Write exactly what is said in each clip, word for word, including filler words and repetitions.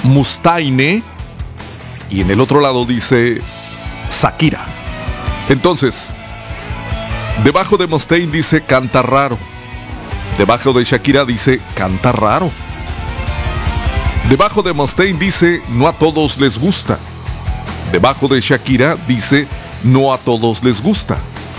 Mustaine y en el otro lado dice Shakira. Entonces, debajo de Mustaine dice canta raro. Debajo de Shakira dice canta raro. Debajo de Mustaine dice no a todos les gusta. Debajo de Shakira dice no a todos les gusta.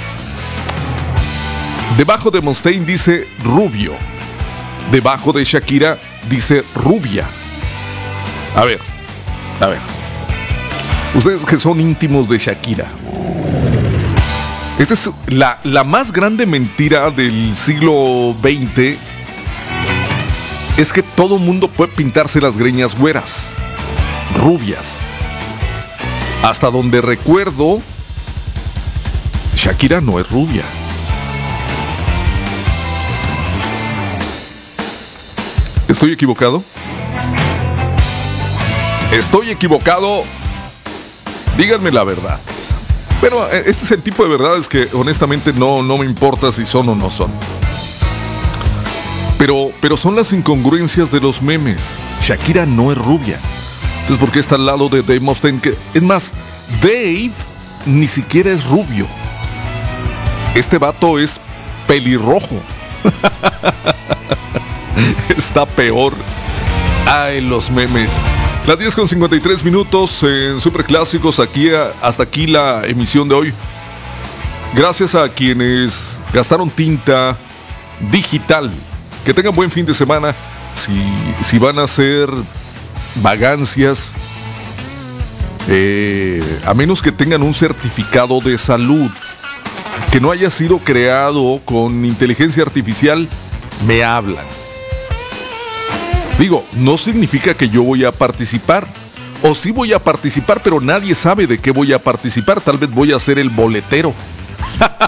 Debajo de Mustaine dice rubio. Debajo de Shakira dice rubia. A ver, a ver. Ustedes que son íntimos de Shakira. Esta es la, la más grande mentira del siglo veinte. Es que todo mundo puede pintarse las greñas güeras, rubias. Hasta donde recuerdo, Shakira no es rubia. ¿Estoy equivocado? ¿Estoy equivocado? Díganme la verdad. Bueno, este es el tipo de verdades que honestamente no, no me importa si son o no son. Pero, pero son las incongruencias de los memes. Shakira no es rubia. Entonces, ¿por qué está al lado de Dave Mustaine? Que, es más, Dave ni siquiera es rubio. Este vato es pelirrojo. Está peor. Ay, los memes. Las diez con cincuenta y tres minutos en Superclásicos. Aquí, hasta aquí la emisión de hoy. Gracias a quienes gastaron tinta digital. Que tengan buen fin de semana. Si, si van a hacer vagancias, eh, a menos que tengan un certificado de salud que no haya sido creado con inteligencia artificial, me hablan. Digo, no significa que yo voy a participar. O sí voy a participar, pero nadie sabe de qué voy a participar. Tal vez voy a ser el boletero.